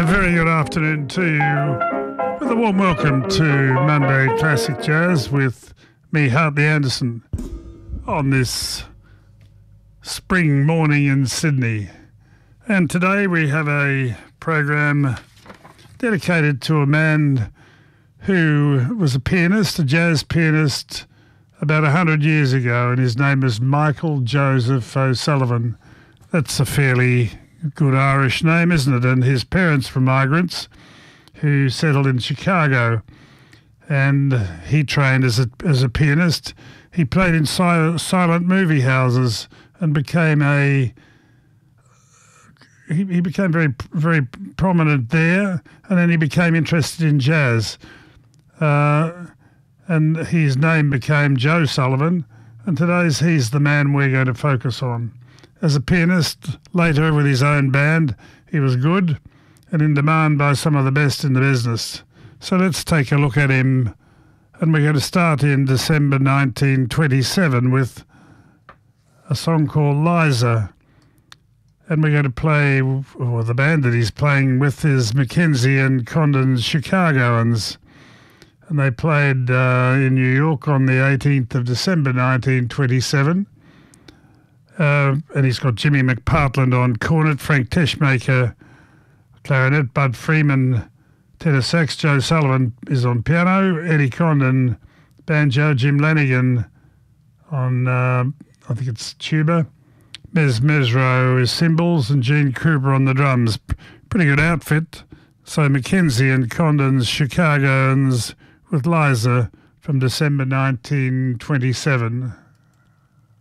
a very good afternoon to you with a warm welcome to Monday Classic Jazz with me, Hartley Anderson, on this spring morning in Sydney. And today we have a program dedicated to a man who was a pianist, a jazz pianist, about 100 years ago, and his name is Michael Joseph O'Sullivan. That's a fairly good Irish name, isn't it? And his parents were migrants who settled in Chicago, and he trained as a pianist. He played in silent movie houses and became he became very prominent there, and then he became interested in jazz. And his name became Joe Sullivan, and he's the man we're going to focus on. As a pianist, later with his own band, he was good and in demand by some of the best in the business. So let's take a look at him, and we're going to start in December 1927 with a song called Liza. And we're going to play, or the band that he's playing with is Mackenzie and Condon's Chicagoans. And they played in New York on the 18th of December 1927. And he's got Jimmy McPartland on cornet, Frank Teschmaker clarinet, Bud Freeman tenor sax, Joe Sullivan is on piano, Eddie Condon banjo, Jim Lanigan on I think it's tuba, Mez Mesro is cymbals, and Gene Cooper on the drums. Pretty good outfit. So Mackenzie and Condon's Chicagoans with Liza from December 1927.